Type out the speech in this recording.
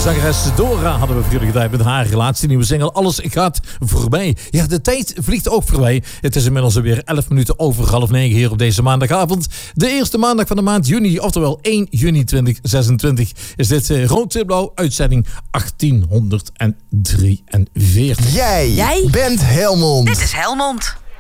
zangeres Dora hadden we vroeger gedraaid met haar laatste nieuwe single Alles gaat voorbij. Ja, de tijd vliegt ook voorbij. Het is inmiddels alweer 11 minuten over 8:30 hier op deze maandagavond. De eerste maandag van de maand juni, oftewel 1 juni 2026, is dit Rood-Wit-Blauw uitzending 1843. Jij bent Helmond. Dit is Helmond.